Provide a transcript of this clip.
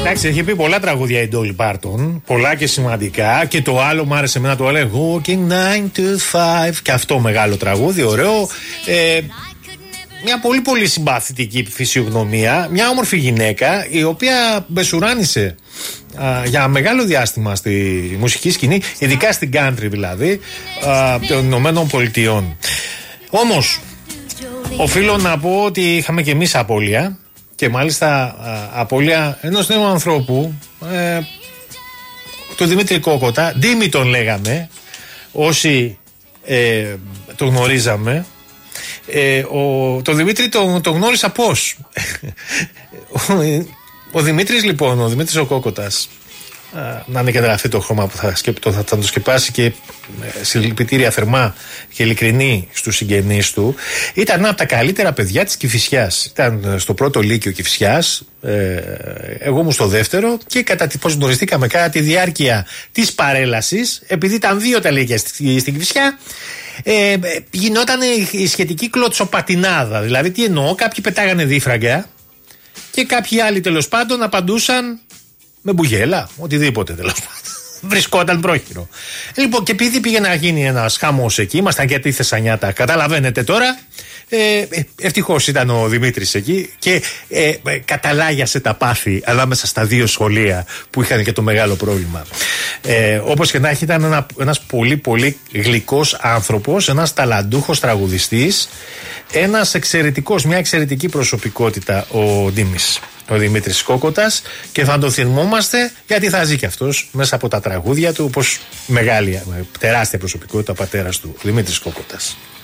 Εντάξει, έχει πει πολλά τραγούδια η Dolly Parton, πολλά και σημαντικά. Και το άλλο μου άρεσε εμένα, το άλλο Walking 9 to 5. Και αυτό μεγάλο τραγούδι, ωραίο. Μια πολύ πολύ συμπαθητική φυσιογνωμία. Μια όμορφη γυναίκα, η οποία μπεσουράνησε για μεγάλο διάστημα στη μουσική σκηνή, ειδικά στην country δηλαδή, των Ηνωμένων Πολιτειών. Όμως, οφείλω να πω ότι είχαμε και εμείς απώλεια. Και μάλιστα απώλεια ενός νέου ανθρώπου, του Δημήτρη Κόκοτα. Ντίμη τον λέγαμε όσοι τον γνωρίζαμε. Το Δημήτρη τον γνώρισα πώς. Ο Δημήτρης λοιπόν, ο Δημήτρης ο Κόκοτας, να είναι και γραφεί το χρώμα που θα το σκεπάσει, και συλληπιτήρια θερμά και ειλικρινή στους συγγενείς του. Ήταν ένα από τα καλύτερα παιδιά της Κηφισιάς. Ήταν στο πρώτο λύκειο Κηφισιάς, εγώ ήμουν στο δεύτερο, και πώς γνωριστήκαμε κατά τη διάρκεια της παρέλασης, επειδή ήταν 2 τα λύκεια στην Κηφισιά, γινόταν η σχετική κλωτσοπατινάδα. Δηλαδή τι εννοώ, κάποιοι πετάγανε δίφραγκα και κάποιοι άλλοι τέλος πάντων απαντούσαν με μπουγέλα, οτιδήποτε τέλος πάντων. Βρισκόταν πρόχειρο. Λοιπόν, και επειδή πήγε να γίνει ένας χαμός εκεί, ήμασταν και τη Θεσσανιάτα, καταλαβαίνετε τώρα. Ευτυχώς ήταν ο Δημήτρης εκεί και καταλάγιασε τα πάθη ανάμεσα στα 2 σχολεία που είχαν και το μεγάλο πρόβλημα. Όπως και να έχει, ήταν ένας πολύ πολύ γλυκός άνθρωπος, ένας ταλαντούχος τραγουδιστής, ένας εξαιρετικός, μια εξαιρετική προσωπικότητα ο Ντίμης, ο Δημήτρης Κόκοτας, και θα τον θυμόμαστε γιατί θα ζει και αυτός μέσα από τα τραγούδια του, όπως μεγάλη, τεράστια προσωπικότητα ο πατέρας του, ο Δημήτρης Κόκοτας.